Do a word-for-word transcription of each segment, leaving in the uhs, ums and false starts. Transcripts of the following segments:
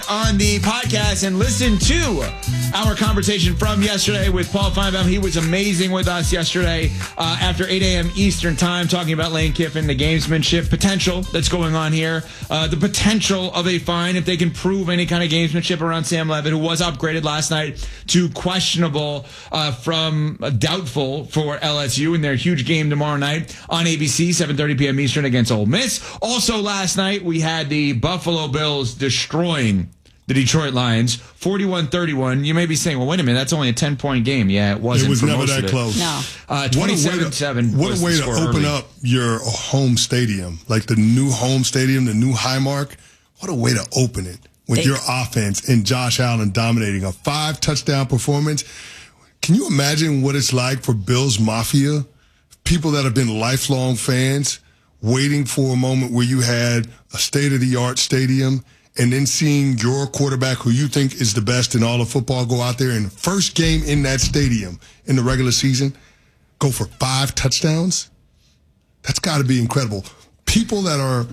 on the podcast and listen to our conversation from yesterday with Paul Feinbaum. He was amazing with us yesterday uh, after eight a.m. Eastern time, talking about Lane Kiffin, the gamesmanship potential that's going on here, uh, the potential of a fine if they can prove any kind of gamesmanship around Sam Levitt, who was upgraded last night to questionable uh, from uh, doubtful for L S U in their huge game tomorrow night on A B C, seven thirty p.m. Eastern against Ole Miss. Also last night, we had the Buffalo Bills destroying the Detroit Lions, forty-one thirty-one. You may be saying, well, wait a minute, that's only a ten-point game. Yeah, it wasn't. It was for never most that of it. close. No. Uh, twenty-seven seven. What a way to, what a way to open early. up your home stadium, like the new home stadium, the new Highmark. What a way to open it with They, your offense and Josh Allen dominating a five-touchdown performance. Can you imagine what it's like for Bills Mafia, people that have been lifelong fans, waiting for a moment where you had a state-of-the-art stadium and then seeing your quarterback, who you think is the best in all of football, go out there and first game in that stadium in the regular season, go for five touchdowns? That's got to be incredible. People that are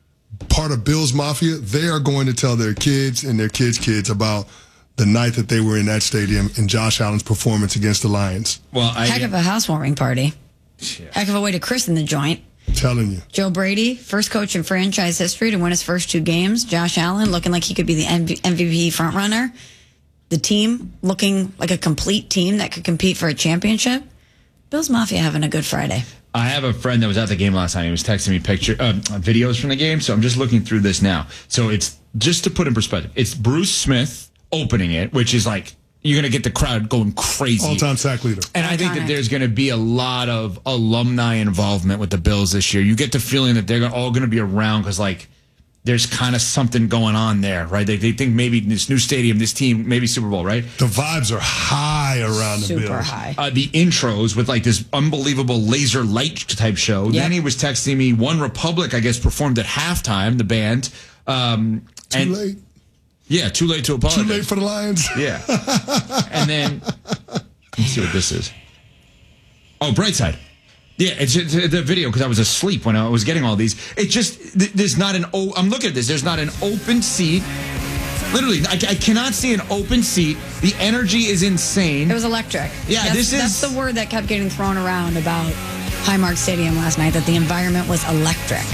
part of Bills Mafia, they are going to tell their kids and their kids' kids about the night that they were in that stadium and Josh Allen's performance against the Lions. Well, I, heck of a housewarming party. Yeah. Heck of a way to christen the joint. Telling you. Joe Brady, first coach in franchise history to win his first two games. Josh Allen looking like he could be the M V P frontrunner. The team looking like a complete team that could compete for a championship. Bills Mafia having a good Friday. I have a friend that was at the game last night. He was texting me picture uh, videos from the game, so I'm just looking through this now. So it's, just to put in perspective, it's Bruce Smith opening it, which is like, you're going to get the crowd going crazy. All-time sack leader. And I think that there's going to be a lot of alumni involvement with the Bills this year. You get the feeling that they're all going to be around because, like, there's kind of something going on there, right? They, they think maybe this new stadium, this team, maybe Super Bowl, right? The vibes are high around the Super Bills. high. Uh, the intros with, like, this unbelievable laser light type show. Yep. Then he was texting me, One Republic, I guess, performed at halftime, the band. Um, Too and, late. Yeah, too late to apologize. Too late for the Lions. Yeah. And then, let's see what this is. Oh, Brightside. Yeah, it's, it's the video because I was asleep when I was getting all these. It just, there's not an, oh, I'm looking at this. There's not an open seat. Literally, I, I cannot see an open seat. The energy is insane. It was electric. Yeah, that's, this is- That's the word that kept getting thrown around about Highmark Stadium last night, that the environment was electric.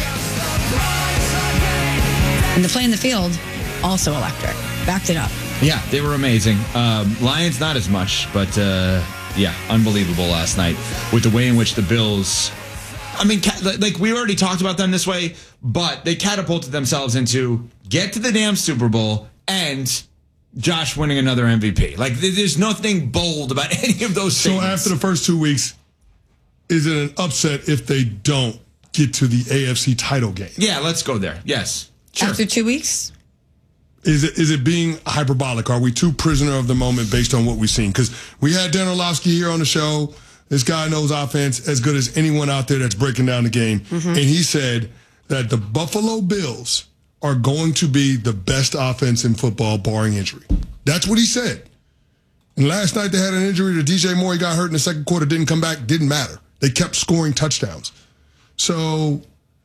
And the play in the field, also electric. Backed it up. Yeah, they were amazing. Um, Lions, not as much, but uh, yeah, unbelievable last night with the way in which the Bills, I mean, like we already talked about them this way, but they catapulted themselves into get to the damn Super Bowl and Josh winning another M V P. Like, there's nothing bold about any of those So things. after the first two weeks, is it an upset if they don't get to the A F C title game? Yeah, let's go there. Yes. Sure. After two weeks? Is it is it being hyperbolic? Are we too prisoner of the moment based on what we've seen? Because we had Dan Orlovsky here on the show. This guy knows offense as good as anyone out there that's breaking down the game. Mm-hmm. And he said that the Buffalo Bills are going to be the best offense in football, barring injury. That's what he said. And last night they had an injury to D J Moore. He got hurt in the second quarter, didn't come back, didn't matter. They kept scoring touchdowns. So,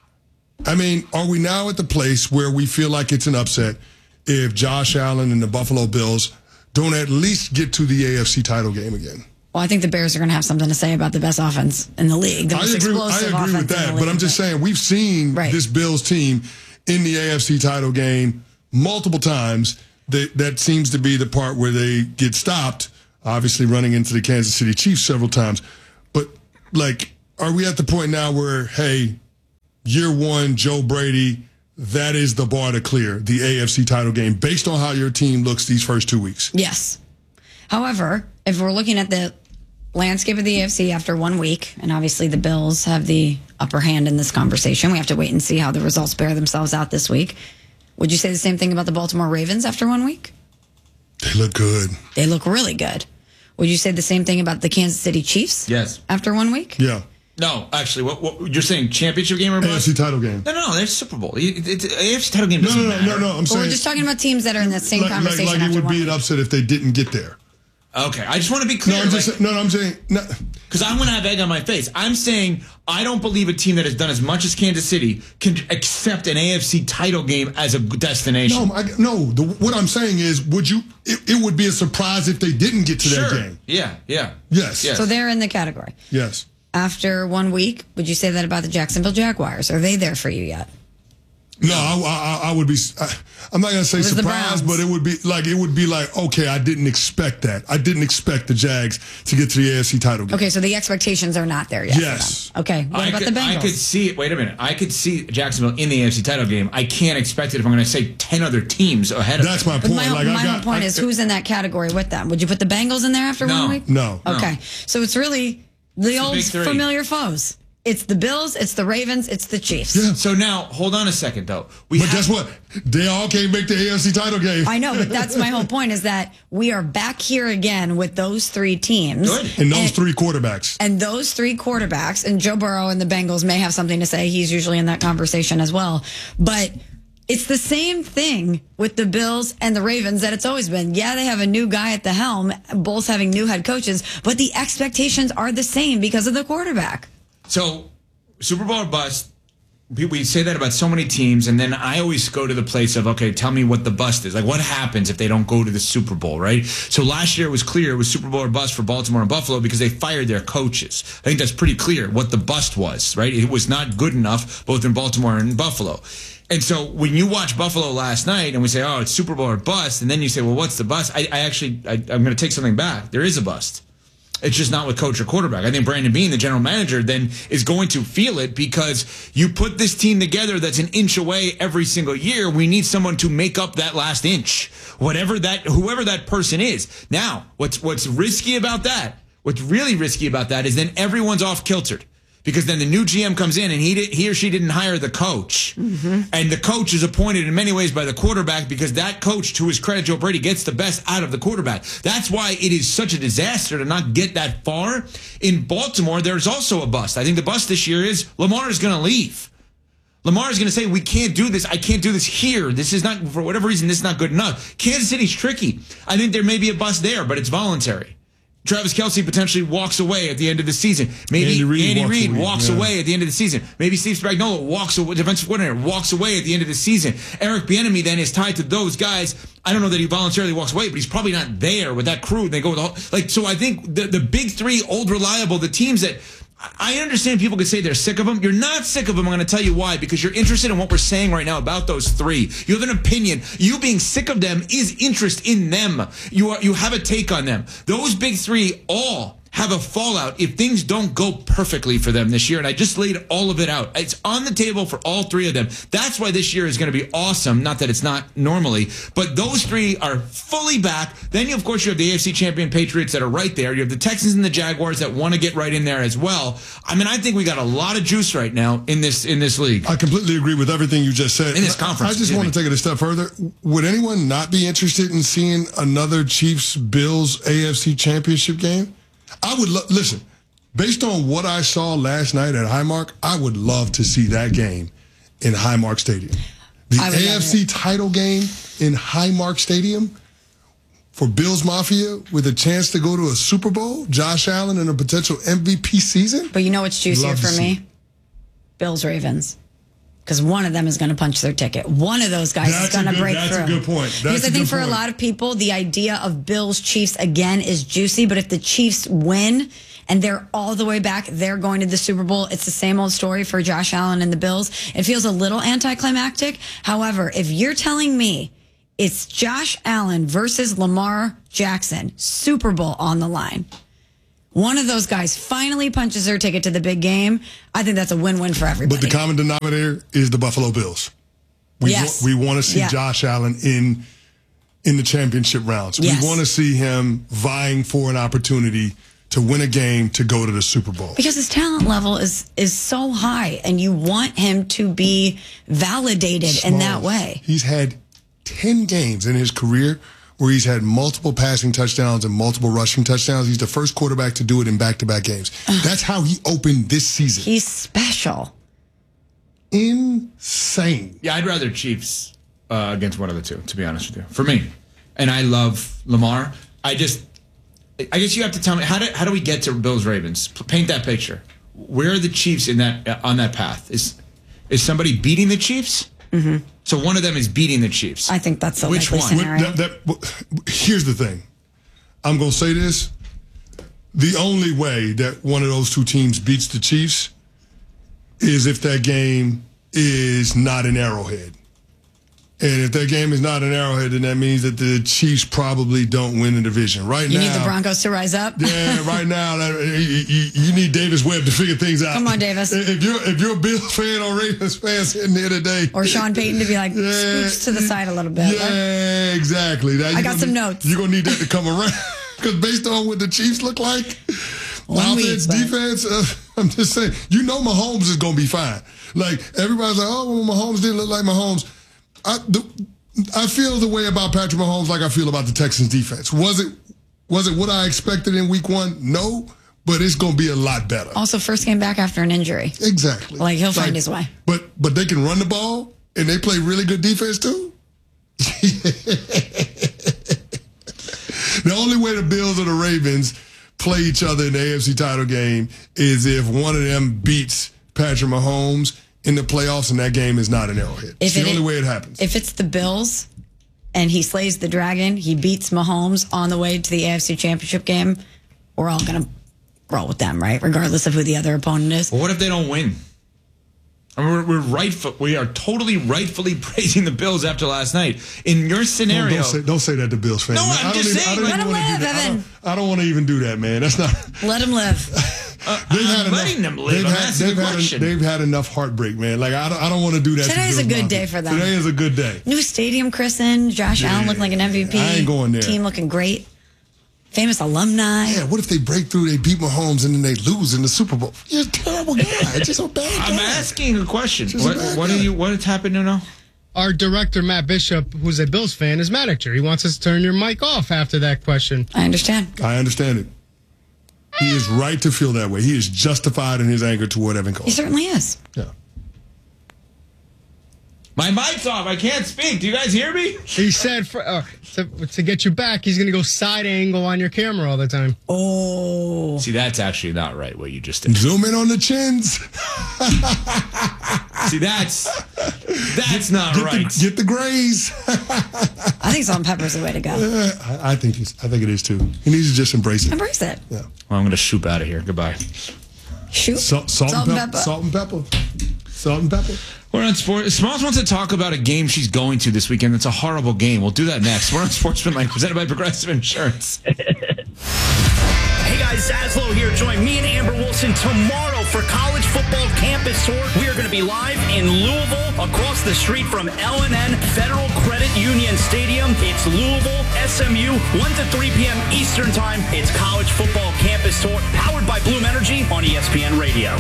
I mean, are we now at the place where we feel like it's an upset if Josh Allen and the Buffalo Bills don't at least get to the A F C title game again? Well, I think the Bears are going to have something to say about the best offense in the league. The I most agree, explosive I agree offense with in that, the but league. I'm just saying we've seen Right. this Bills team in the A F C title game multiple times. That, that seems to be the part where they get stopped, obviously running into the Kansas City Chiefs several times. But, like, are we at the point now where, hey, year one, Joe Brady, that is the bar to clear, the A F C title game, based on how your team looks these first two weeks? Yes. However, if we're looking at the landscape of the A F C after one week, and obviously the Bills have the upper hand in this conversation, we have to wait and see how the results bear themselves out this week. Would you say the same thing about the Baltimore Ravens after one week? They look good. They look really good. Would you say the same thing about the Kansas City Chiefs? Yes. After one week? Yeah. No, actually, what, what you're saying, championship game or A F bust? A F C title game. No, no, no, there's Super Bowl. It, it, A F C title game No, doesn't no, no, matter. no, no. I'm But saying we're just talking about teams that are in the same like, like, conversation like it after would one be week. an upset if they didn't get there. Okay, I just want to be clear. No, I'm just like, no, no, I'm saying no. Because I'm going to have egg on my face. I'm saying I don't believe a team that has done as much as Kansas City can accept an A F C title game as a destination. No, I, no. The, what I'm saying is, would you? It, it would be a surprise if they didn't get to sure. that game. Yeah, yeah. Yes. yes. So they're in the category. Yes. After one week, would you say that about the Jacksonville Jaguars? Are they there for you yet? No, I, I, I would be. I, I'm not gonna say was the surprised, Browns. but it would be like it would be like okay, I didn't expect that. I didn't expect the Jags to get to the A F C title game. Okay, so the expectations are not there yet. Yes. For them. Okay. What I about could, the Bengals? I could see it. Wait a minute. I could see Jacksonville in the A F C title game. I can't expect it if I'm going to say ten other teams ahead of That's them. my But point. my, like my I got, whole point I, is who's in that category with them? Would you put the Bengals in there after No. one week? No. Okay. So it's really the the old big three. familiar foes. It's the Bills, it's the Ravens, it's the Chiefs. Yeah. So now, hold on a second, though. We But have, guess what? They all can't make the A F C title game. I know, but that's my whole point is that we are back here again with those three teams. Good. And those And- three quarterbacks. And those three quarterbacks, and Joe Burrow and the Bengals may have something to say. He's usually in that conversation as well. But it's the same thing with the Bills and the Ravens that it's always been. Yeah, they have a new guy at the helm, both having new head coaches, but the expectations are the same because of the quarterback. So, Super Bowl or bust. We, we say that about so many teams, and then I always go to the place of, okay, tell me what the bust is. Like, what happens if they don't go to the Super Bowl, right? So last year it was clear it was Super Bowl or bust for Baltimore and Buffalo because they fired their coaches. I think that's pretty clear what the bust was, right? It was not good enough both in Baltimore and Buffalo. And so when you watch Buffalo last night and we say, oh, it's Super Bowl or bust, and then you say, well, what's the bust? I, I actually, I, I'm going to take something back. There is a bust. It's just not with coach or quarterback. I think Brandon Beane, the general manager, then is going to feel it because you put this team together that's an inch away every single year. We need someone to make up that last inch, whatever that, whoever that person is. Now, what's what's risky about that? What's really risky about that is then everyone's off kiltered. Because then the new G M comes in and he did, he or she didn't hire the coach. Mm-hmm. And the coach is appointed in many ways by the quarterback because that coach, to his credit, Joe Brady, gets the best out of the quarterback. That's why it is such a disaster to not get that far. In Baltimore, there's also a bust. I think the bust this year is Lamar is going to leave. Lamar is going to say, we can't do this. I can't do this here. This is not, for whatever reason, this is not good enough. Kansas City's tricky. I think there may be a bust there, but it's voluntary. Travis Kelce potentially walks away at the end of the season. Maybe Andy Reid Andy walks Reid away, walks yeah. away at the end of the season. Maybe Steve Spagnuolo walks away, defensive coordinator walks away at the end of the season. Eric Bieniemy then is tied to those guys. I don't know that he voluntarily walks away, but he's probably not there with that crew. They go with all, like, so I think the, the big three, old reliable, the teams that, I understand people could say they're sick of them. You're not sick of them. I'm going to tell you why. Because you're interested in what we're saying right now about those three. You have an opinion. You being sick of them is interest in them. You are, you have a take on them. Those big three all have a fallout if things don't go perfectly for them this year. And I just laid all of it out. It's on the table for all three of them. That's why this year is going to be awesome. Not that it's not normally, but those three are fully back. Then, you, of course, you have the A F C champion Patriots that are right there. You have the Texans and the Jaguars that want to get right in there as well. I mean, I think we got a lot of juice right now in this in this league. I completely agree with everything you just said. In this conference, I just excuse want me. to take it a step further. Would anyone not be interested in seeing another Chiefs-Bills A F C championship game? I would lo- listen. Based on what I saw last night at Highmark, I would love to see that game in Highmark Stadium. The I would love A F C it. title game in Highmark Stadium for Bills Mafia with a chance to go to a Super Bowl, Josh Allen in a potential M V P season. But you know what's juicier Love to for see me? it. Bills Ravens. Because one of them is going to punch their ticket. One of those guys That's is going a to good- break that's through. a good point. That's because I a think good for a point. lot of people, the idea of Bills Chiefs again is juicy. But if the Chiefs win and they're all the way back, they're going to the Super Bowl. It's the same old story for Josh Allen and the Bills. It feels a little anticlimactic. However, if you're telling me it's Josh Allen versus Lamar Jackson, Super Bowl on the line, one of those guys finally punches their ticket to the big game, I think that's a win-win for everybody. But the common denominator is the Buffalo Bills. We Yes. wa- we want to see Yeah. Josh Allen in in the championship rounds. Yes. We want to see him vying for an opportunity to win a game to go to the Super Bowl. Because his talent level is is so high, and you want him to be validated in that Smalls, way. He's had ten games in his career where he's had multiple passing touchdowns and multiple rushing touchdowns. He's the first quarterback to do it in back-to-back games. That's how he opened this season. He's special. Insane. Yeah, I'd rather Chiefs uh, against one of the two, to be honest with you. For me. And I love Lamar. I just, I guess you have to tell me how do how do we get to Bills Ravens? Paint that picture. Where are the Chiefs in that uh, on that path? Is is somebody beating the Chiefs? Mm-hmm. So one of them is beating the Chiefs. I think that's the Which likely one? scenario. That, that, here's the thing. I'm going to say this. The only way that one of those two teams beats the Chiefs is if that game is not an Arrowhead. And if that game is not an Arrowhead, then that means that the Chiefs probably don't win the division. Right you now, need the Broncos to rise up? Yeah, right now, that, you, you, you need Davis Webb to figure things out. Come on, Davis. If you're, if you're a Bills fan or Ravens fan sitting there today. Or Sean Payton to be like, yeah, scooch to the side a little bit. Yeah, right? exactly. Now, I got some need, notes. You're going to need that to come around. Because based on what the Chiefs look like, One offense, week, defense, uh, I'm just saying, you know Mahomes is going to be fine. Like, everybody's like, oh, well, Mahomes didn't look like Mahomes. I, the, I feel the way about Patrick Mahomes like I feel about the Texans defense. Was it was it what I expected in week one? No, but it's going to be a lot better. Also, first game back after an injury. Exactly. Like, he'll find like, his way. But but they can run the ball, and they play really good defense, too. The only way the Bills or the Ravens play each other in the A F C title game is if one of them beats Patrick Mahomes in the playoffs, and that game is not an Arrowhead. It's the only way it happens. If it's the Bills and he slays the dragon, he beats Mahomes on the way to the A F C Championship game, we're all going to roll with them, right? Regardless of who the other opponent is. Well, what if they don't win? I mean, we're, we're rightful, we are totally rightfully praising the Bills after last night. In your scenario... Don't, don't, say, don't say that to Bills fans. No, I'm I don't just even, saying. I don't Let even him wanna live, do that. I Evan. don't, I don't want to even do that, man. That's not... Let him live. Uh, They've I'm had enough, letting them live. They've, I'm had, asking they've, a had, question. they've had enough heartbreak, man. Like, I don't, I don't want to do that. Today to is a Bills good Mafia. day for them. Today is a good day. New stadium christened. Josh Yeah, Allen looked like an M V P. I ain't going there. Team looking great. Famous alumni. Yeah, what if they break through, they beat Mahomes, and then they lose in the Super Bowl? You're a terrible guy. Just a bad guy. I'm asking a question. Just a What, bad what guy. are you? What has happened now? Our director, Matt Bishop, who's a Bills fan, is mad at you. He wants us to turn your mic off after that question. I understand. I understand it. He is right to feel that way. He is justified in his anger toward Evan Cole. He certainly is. Yeah. My mic's off. I can't speak. Do you guys hear me? He said for, uh, to, to get you back, he's going to go side angle on your camera all the time. Oh. See, that's actually not right. What you just did. Zoom in on the chins. See, that's that's not Get right. the, get the grays. I think salt and pepper's the way to go. I, I think he's. I think it is too. He needs to just embrace it. Embrace it. Yeah. Well, I'm going to shoot out of here. Goodbye. Shoot. Salt, salt, Salt and and pepper. pepper. Salt and pepper. Salt and pepper. We're on sports. Smalls wants to talk about a game she's going to this weekend. It's a horrible game. We'll do that next. We're on Sportsmanlike, presented by Progressive Insurance. Hey guys, Zaslow here. Join me and Amber Wilson tomorrow for College Football Campus Tour. We are going to be live in Louisville, across the street from L N N Federal Credit Union Stadium. It's Louisville, S M U, one to three p.m. Eastern Time. It's College Football Campus Tour, powered by Bloom Energy on E S P N Radio.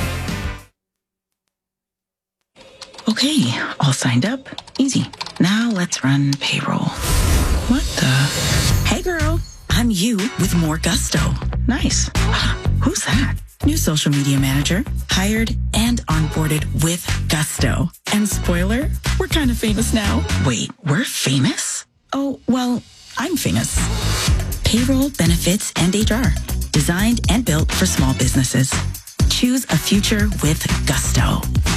Okay, all signed up. Easy. Now let's run payroll. What the? Hey girl, I'm you with more gusto. Nice. Who's that? New social media manager, hired and onboarded with gusto. And spoiler, we're kind of famous now. Wait, we're famous? Oh, well, I'm famous. Payroll, benefits, and H R. Designed and built for small businesses. Choose a future with gusto.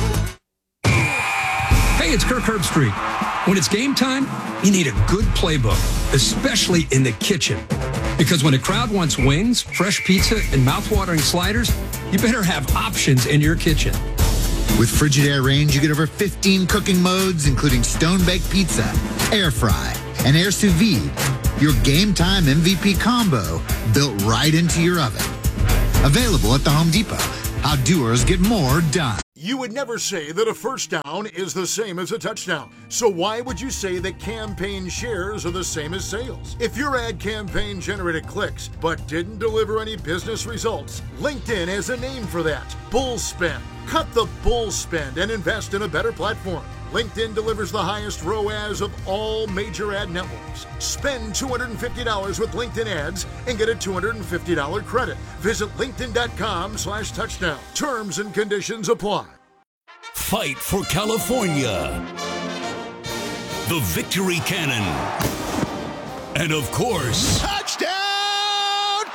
Hey, it's Kirk Herbstreit. When it's game time, you need a good playbook, especially in the kitchen. Because when a crowd wants wings, fresh pizza, and mouthwatering sliders, you better have options in your kitchen. With Frigidaire Range, you get over fifteen cooking modes, including stone-baked pizza, air fry, and air sous vide. Your game time M V P combo built right into your oven. Available at the Home Depot. How doers get more done. You would never say that a first down is the same as a touchdown. So why would you say that campaign shares are the same as sales? If your ad campaign generated clicks but didn't deliver any business results, LinkedIn has a name for that. Bull spend. Cut the bull spend and invest in a better platform. LinkedIn delivers the highest R O A S of all major ad networks. Spend two hundred fifty dollars with LinkedIn ads and get a two hundred fifty dollars credit. Visit linkedin.com slash touchdown. Terms and conditions apply. Fight for California. The Victory Cannon. And of course, Touchdown, California!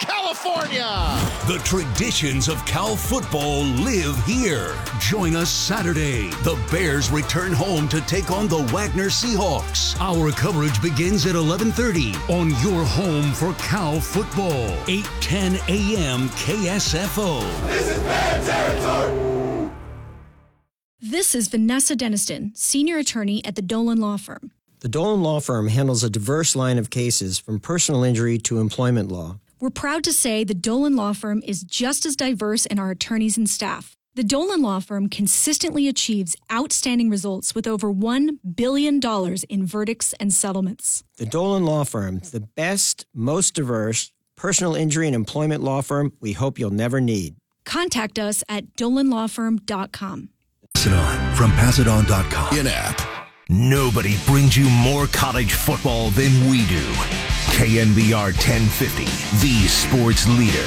California. The traditions of Cal football live here. Join us Saturday. The Bears return home to take on the Wagner Seahawks. Our coverage begins at eleven thirty on your home for Cal football. eight ten a.m. K S F O. This is Bear territory. This is Vanessa Deniston, senior attorney at the Dolan Law Firm. The Dolan Law Firm handles a diverse line of cases from personal injury to employment law. We're proud to say the Dolan Law Firm is just as diverse in our attorneys and staff. The Dolan Law Firm consistently achieves outstanding results with over one billion dollars in verdicts and settlements. The Dolan Law Firm, the best, most diverse personal injury and employment law firm we hope you'll never need. Contact us at dolan law firm dot com. Pass It On from pass it on dot com. In-app. Nobody brings you more college football than we do. K N B R ten fifty, the sports leader.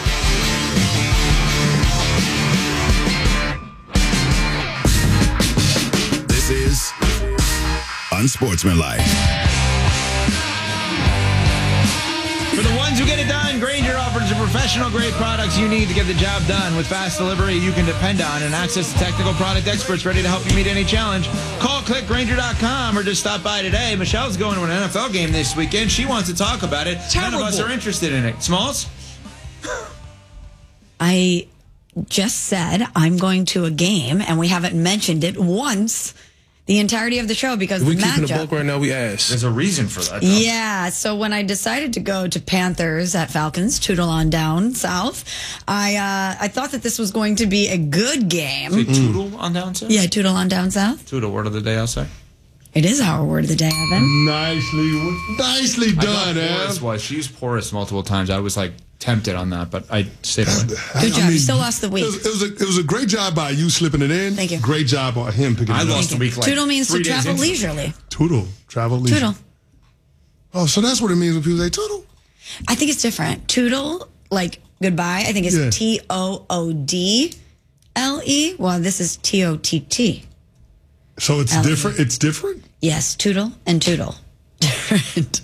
This is Unsportsmanlike. For the ones who get it done, Grainger offers the professional-grade products you need to get the job done. With fast delivery you can depend on and access to technical product experts ready to help you meet any challenge. Call click grainger dot com or just stop by today. Michelle's going to an N F L game this weekend. She wants to talk about it. Terrible. None of us are interested in it. Smalls? I just said I'm going to a game, and we haven't mentioned it once the entirety of the show because we the keeping the matchup. bulk right now. We ask. There's a reason for that, though. Yeah, so when I decided to go to Panthers at Falcons, Tootle on down south, I uh, I thought that this was going to be a good game. Say Tootle on down south? Yeah, Tootle on down south. Tootle, word of the day, I'll say. It is our word of the day, Evan. Nicely, nicely I done, thought Ev. porous was. She used porous multiple times. I was like tempted on that, but I stayed away. Good job. You still lost the week. It was, it, was a, it was a great job by you slipping it in. Thank you. Great job by him picking I it up. lost a week like Tootle means three to days travel into it. leisurely. Tootle. Travel leisure. Tootle. Oh, so that's what it means when people say Tootle? I think it's different. Tootle, like goodbye, I think it's Yeah. T O O D L E. Well, this is T O T T. So it's L E. different? It's different? Yes, Tootle and Tootle. Different.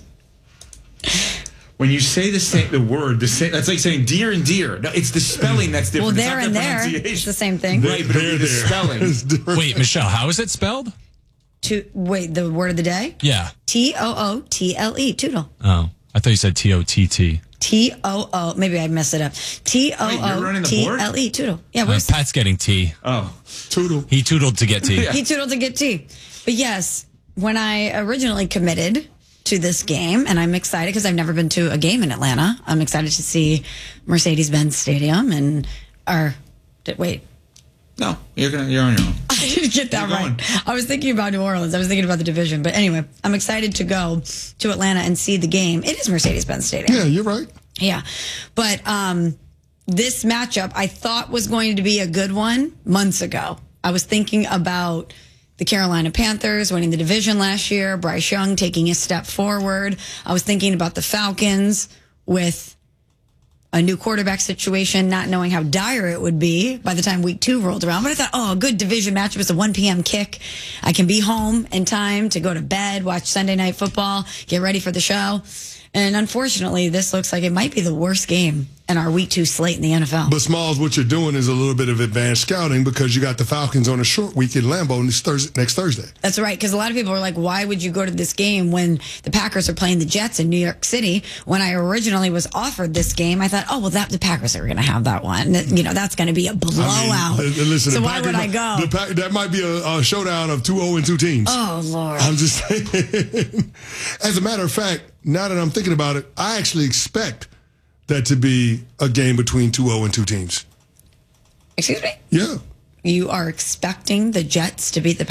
When you say the same, the word, the same, that's like saying deer and deer. No, it's the spelling that's Well, different. there it's and not the there, pronunciation. it's the same thing. Right, but it'll be the spelling. It's different. Wait, Michelle, how is it spelled? To, wait, the word of the day? Yeah. T O O T L E, Tootle. Oh, I thought you said T O T T. T O O, maybe I messed it up. T O Wait, you're running O the T board? L E, Tootle. Yeah, Uh, where's Pat's getting T. Oh. Tootle. He tootled to get T. Yeah. He tootled to get T. But yes, when I originally committed to this game, and I'm excited because I've never been to a game in Atlanta. I'm excited to see Mercedes-Benz Stadium and our. Wait, No, you're gonna you're on your own. I didn't get that You're right. going. I was thinking about New Orleans. I was thinking about the division. But anyway, I'm excited to go to Atlanta and see the game. It is Mercedes-Benz Stadium. Yeah, you're right. Yeah. But um, this matchup I thought was going to be a good one months ago. I was thinking about the Carolina Panthers winning the division last year, Bryce Young taking a step forward. I was thinking about the Falcons with a new quarterback situation, not knowing how dire it would be by the time week two rolled around. But I thought, oh, a good division matchup is a one p.m. kick. I can be home in time to go to bed, watch Sunday Night Football, get ready for the show. And unfortunately, this looks like it might be the worst game in our week two slate in the N F L. But Smalls, what you're doing is a little bit of advanced scouting because you got the Falcons on a short week in Lambeau next Thursday. Next Thursday. That's right, because a lot of people are like, why would you go to this game when the Packers are playing the Jets in New York City? When I originally was offered this game, I thought, oh, well, that the Packers are going to have that one. You know, that's going to be a blowout. I mean, uh, listen, so the why Packers would I might- go? The Pack, that might be a, a showdown of two oh and two teams. Oh, Lord. I'm just saying. As a matter of fact, now that I'm thinking about it, I actually expect that to be a game between two oh and two teams. Excuse me? Yeah. You are expecting the Jets to beat the